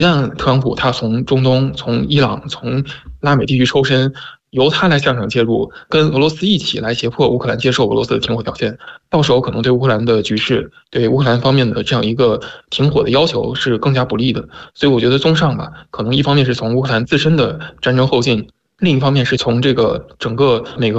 旦特朗普他从中东、从伊朗、从拉美地区抽身，由他来下场介入，跟俄罗斯一起来胁迫乌克兰接受俄罗斯的停火条件，到时候可能对乌克兰的局势、对乌克兰方面的这样一个停火的要求是更加不利的。所以我觉得综上吧，可能一方面是从乌克兰自身的战争后劲，另一方面是从这个整个美俄